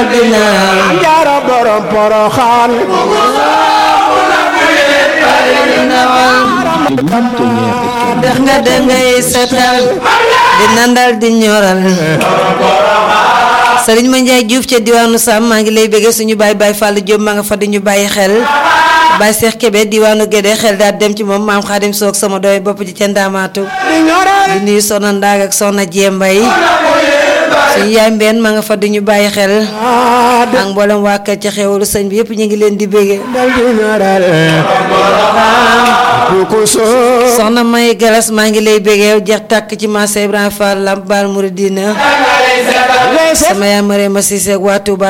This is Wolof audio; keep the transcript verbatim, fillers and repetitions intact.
Madina jaara borom Poroxaan dex nga dangay setal di nandal di ñoral Sëriñ Ma Njaay Juuf ca diwaanu Sam maa ngi lay bëgg suñu baay baay Fàllu Jóob maa nga fa di ñu bàyyi xel baay Seex Kebe diwaanu Gédé xel daal dem ci moom maam Xaadim Soog sama doy bopp ji ca Ndaamaatu di nuyu soxna Ndaag ak soxna Jéembay suñu yaay mbeen maa nga fa di ñu bàyyi xel ak mboolem waa kër ca xewalu sëñ bi yëpp ñu ngi leen di bëgg soxna May Galas maa ngi lay bëggeew jeex tàkk ci marché Ibrahima Fall Lamp Baal Mouridina sama yaay Mariama Cissé ak waa Touba